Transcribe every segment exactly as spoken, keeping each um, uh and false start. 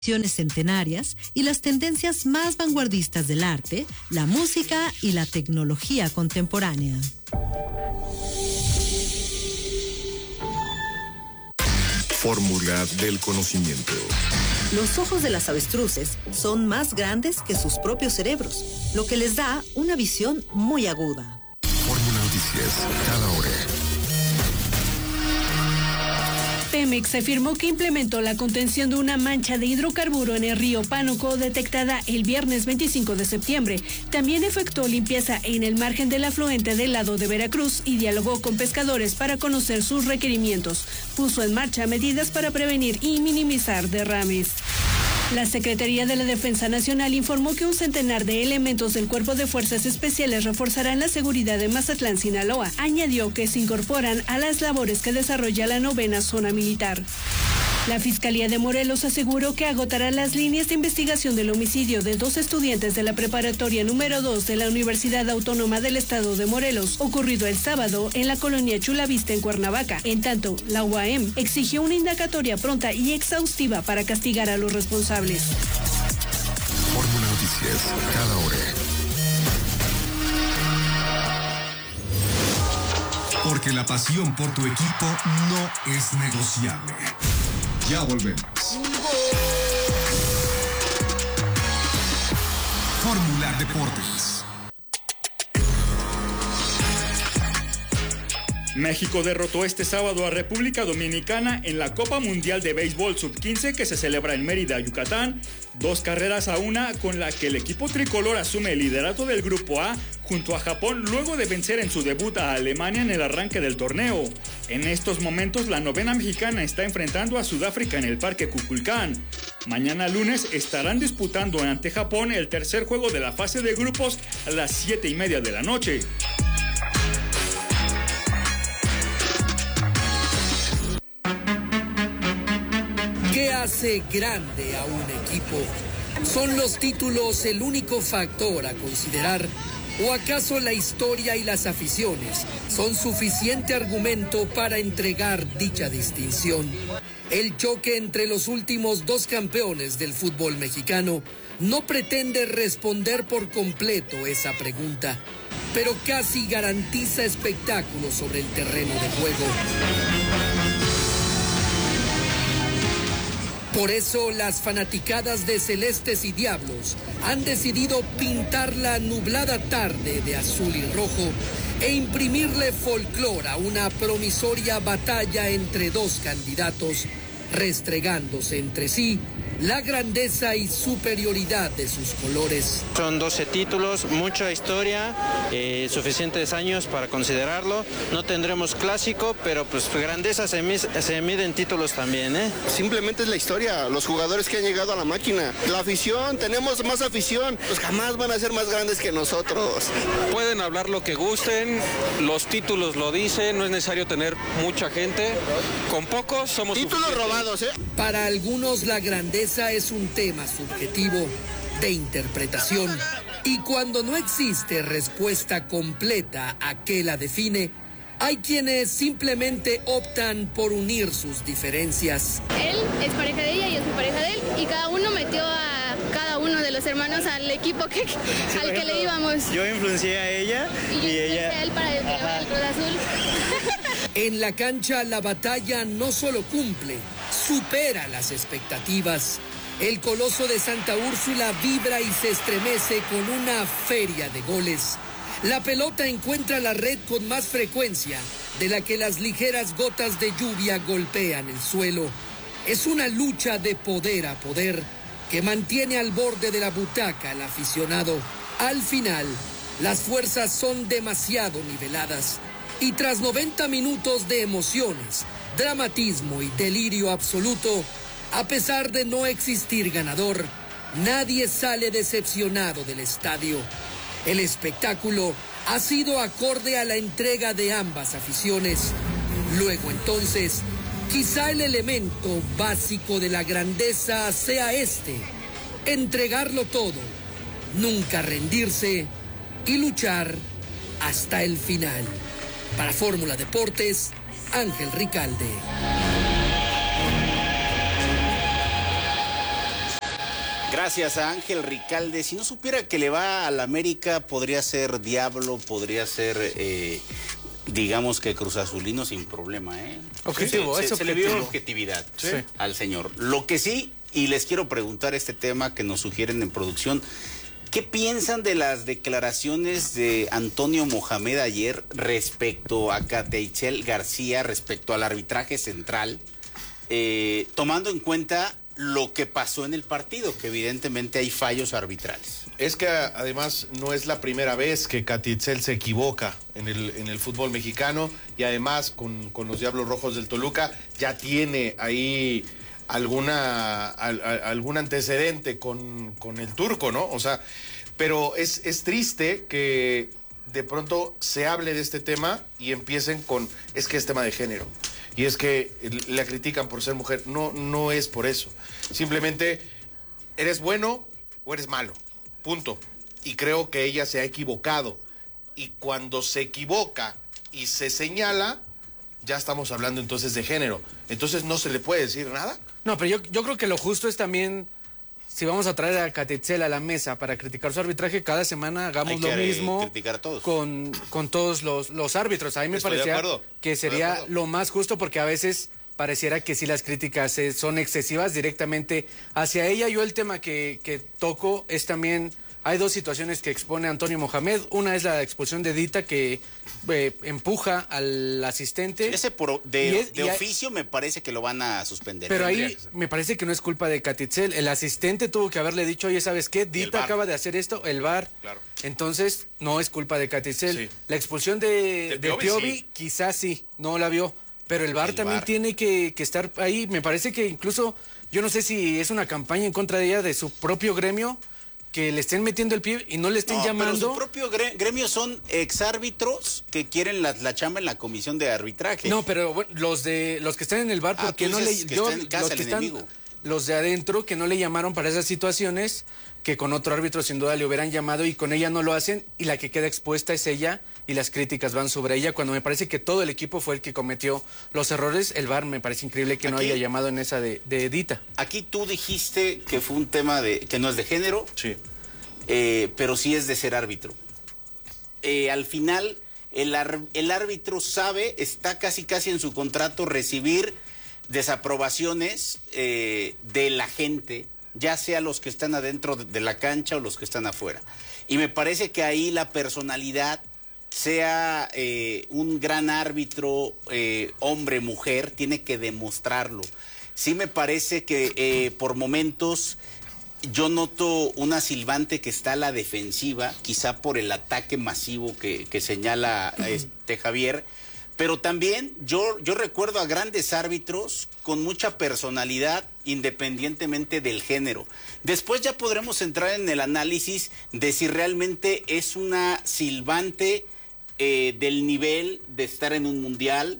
centenarias y las tendencias más vanguardistas del arte, la música y la tecnología contemporánea. Fórmula del conocimiento. Los ojos de las avestruces son más grandes que sus propios cerebros, lo que les da una visión muy aguda. Fórmula Noticias, cada hora. Pemex afirmó que implementó la contención de una mancha de hidrocarburo en el río Pánuco detectada el viernes veinticinco de septiembre. También efectuó limpieza en el margen del afluente del lado de Veracruz y dialogó con pescadores para conocer sus requerimientos. Puso en marcha medidas para prevenir y minimizar derrames. La Secretaría de la Defensa Nacional informó que un centenar de elementos del Cuerpo de Fuerzas Especiales reforzarán la seguridad de Mazatlán, Sinaloa. Añadió que se incorporan a las labores que desarrolla la novena zona militar. La Fiscalía de Morelos aseguró que agotará las líneas de investigación del homicidio de dos estudiantes de la preparatoria número dos de la Universidad Autónoma del Estado de Morelos, ocurrido el sábado en la colonia Chulavista en Cuernavaca. En tanto, la U A M exigió una indagatoria pronta y exhaustiva para castigar a los responsables. Fórmula Noticias, cada hora. Porque la pasión por tu equipo no es negociable. Ya volvemos. Fórmula Deportes. México derrotó este sábado a República Dominicana en la Copa Mundial de Béisbol sub quince que se celebra en Mérida, Yucatán, dos carreras a una, con la que el equipo tricolor asume el liderato del Grupo A junto a Japón luego de vencer en su debut a Alemania en el arranque del torneo. En estos momentos la novena mexicana está enfrentando a Sudáfrica en el Parque Kukulcán. Mañana lunes estarán disputando ante Japón el tercer juego de la fase de grupos a las siete y media de la noche. ¿Qué hace grande a un equipo? ¿Son los títulos el único factor a considerar? ¿O acaso la historia y las aficiones son suficiente argumento para entregar dicha distinción? El choque entre los últimos dos campeones del fútbol mexicano no pretende responder por completo esa pregunta, pero casi garantiza espectáculo sobre el terreno de juego. Por eso las fanaticadas de Celestes y Diablos han decidido pintar la nublada tarde de azul y rojo e imprimirle folclor a una promisoria batalla entre dos candidatos, restregándose entre sí la grandeza y superioridad de sus colores. Son doce títulos, mucha historia, eh, suficientes años para considerarlo. No tendremos clásico, pero pues grandeza se, mis, se mide en títulos también, ¿eh? Simplemente es la historia, los jugadores que han llegado a la máquina. La afición, tenemos más afición, pues jamás van a ser más grandes que nosotros. Pueden hablar lo que gusten, los títulos lo dicen, no es necesario tener mucha gente. Con pocos somos títulos robados, ¿eh? Para algunos la grandeza es un tema subjetivo de interpretación y cuando no existe respuesta completa a qué la define, hay quienes simplemente optan por unir sus diferencias. Él es pareja de ella y yo soy pareja de él y cada uno metió a cada uno de los hermanos al equipo que, sí, al ejemplo, que le íbamos. Yo influencié a ella y, y yo ella a él para el, el Cruz Azul. En la cancha la batalla no solo cumple, supera las expectativas. El Coloso de Santa Úrsula vibra y se estremece con una feria de goles. La pelota encuentra la red con más frecuencia de la que las ligeras gotas de lluvia golpean el suelo. Es una lucha de poder a poder que mantiene al borde de la butaca al aficionado. Al final, las fuerzas son demasiado niveladas y tras noventa minutos de emociones, dramatismo y delirio absoluto, a pesar de no existir ganador, nadie sale decepcionado del estadio. El espectáculo ha sido acorde a la entrega de ambas aficiones. Luego entonces, quizá el elemento básico de la grandeza sea este: entregarlo todo, nunca rendirse y luchar hasta el final. Para Fórmula Deportes, Ángel Ricalde. Gracias a Ángel Ricalde. Si no supiera que le va al América, podría ser Diablo, podría ser, eh, digamos que Cruz Azulino sin problema, ¿eh? Objetivo, se, es se, objetivo. se le vio objetividad sí. al señor. Lo que sí, y les quiero preguntar este tema que nos sugieren en producción, ¿qué piensan de las declaraciones de Antonio Mohamed ayer respecto a Cateizel García, respecto al arbitraje central, eh, tomando en cuenta lo que pasó en el partido, que evidentemente hay fallos arbitrales? Es que además no es la primera vez que Cateizel se equivoca en el, en el fútbol mexicano, y además con, con los Diablos Rojos del Toluca ya tiene ahí alguna al, al, algún antecedente con, con el turco, ¿no? O sea, pero es, es triste que de pronto se hable de este tema y empiecen con, es que es tema de género. Y es que la critican por ser mujer. No, no es por eso. Simplemente, eres bueno o eres malo. Punto. Y creo que ella se ha equivocado. Y cuando se equivoca y se señala, ya estamos hablando entonces de género. Entonces, ¿no se le puede decir nada? No, pero yo, yo creo que lo justo es también, si vamos a traer a Cateizel a la mesa para criticar su arbitraje, cada semana hagamos Hay que lo mismo criticar a todos. Con, con todos los, los árbitros. A mí me Estoy de parecía acuerdo. que Estoy de sería acuerdo. lo más justo, porque a veces pareciera que si las críticas eh, son excesivas directamente hacia ella. Yo el tema que, que toco es también, hay dos situaciones que expone Antonio Mohamed. Una es la expulsión de Dita, que eh, empuja al asistente. Ese por, de, es, de oficio hay, me parece que lo van a suspender. Pero ahí me parece que no es culpa de Cateizel. El asistente tuvo que haberle dicho, oye, ¿sabes qué? Dita acaba de hacer esto, el V A R. Claro. Entonces, no es culpa de Cateizel. Sí. La expulsión de, de, de Piovi, sí. quizás sí, no la vio. Pero el V A R el también V A R. tiene que, que estar ahí. Me parece que incluso, yo no sé si es una campaña en contra de ella, de su propio gremio, que le estén metiendo el pie y no le estén no, llamando. Pero su propio gremio son exárbitros que quieren la, la chamba en la comisión de arbitraje. No, pero bueno, los de los que están en el V A R, ah, porque no le que yo, está en casa los que están, enemigo. Los de adentro que no le llamaron para esas situaciones, que con otro árbitro sin duda le hubieran llamado, y con ella no lo hacen, y la que queda expuesta es ella, y las críticas van sobre ella, cuando me parece que todo el equipo fue el que cometió los errores. El V A R me parece increíble que aquí, no haya llamado en esa de, de Dita. Aquí tú dijiste que fue un tema de que no es de género. Sí. Eh, pero sí es de ser árbitro. Eh, al final, el, el árbitro sabe, está casi casi en su contrato, recibir desaprobaciones eh, de la gente, ya sea los que están adentro de la cancha o los que están afuera. Y me parece que ahí la personalidad, sea eh, un gran árbitro, eh, hombre, mujer, tiene que demostrarlo. Sí me parece que eh, por momentos yo noto una silbante que está a la defensiva, quizá por el ataque masivo que, que señala este Javier, pero también yo, yo recuerdo a grandes árbitros con mucha personalidad, independientemente del género. Después ya podremos entrar en el análisis de si realmente es una silbante eh, del nivel de estar en un mundial,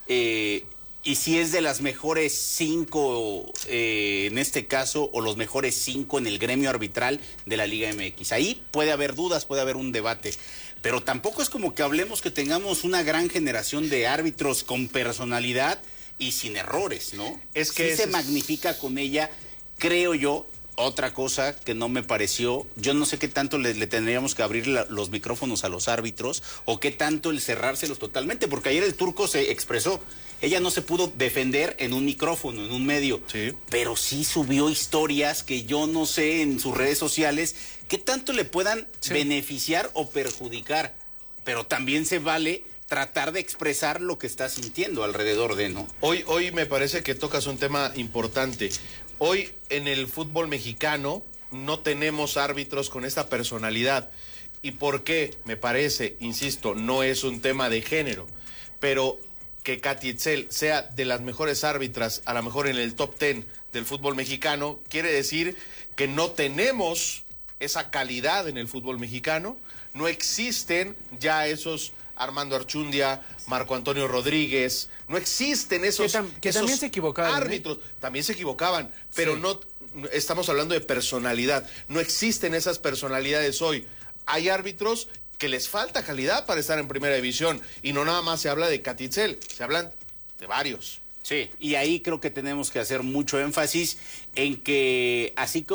eh, y si es de las mejores cinco eh, en este caso, o los mejores cinco en el gremio arbitral de la Liga M X. Ahí puede haber dudas, puede haber un debate. Pero tampoco es como que hablemos que tengamos una gran generación de árbitros con personalidad y sin errores, ¿no? Es que sí se es... magnifica con ella, creo yo. Otra cosa que no me pareció, yo no sé qué tanto le, le tendríamos que abrir la, los micrófonos a los árbitros, o qué tanto el cerrárselos totalmente, porque ayer el turco se expresó. Ella no se pudo defender en un micrófono, en un medio, sí, pero sí subió historias que yo no sé en sus redes sociales qué tanto le puedan sí. beneficiar o perjudicar, pero también se vale tratar de expresar lo que está sintiendo alrededor de, ¿no? Hoy, hoy me parece que tocas un tema importante. Hoy en el fútbol mexicano no tenemos árbitros con esta personalidad. ¿Y por qué? Me parece, insisto, no es un tema de género, pero que Cateizel sea de las mejores árbitras, a lo mejor en el top ten del fútbol mexicano, quiere decir que no tenemos esa calidad en el fútbol mexicano, no existen ya esos Armando Archundia, Marco Antonio Rodríguez, no existen esos, que, tam que esos también se equivocaban, árbitros, ¿eh? También se equivocaban, pero sí. no estamos hablando de personalidad, no existen esas personalidades hoy. Hay árbitros que les falta calidad para estar en primera división, y no nada más se habla de Cateizel, se hablan de varios. Sí, y ahí creo que tenemos que hacer mucho énfasis en que así como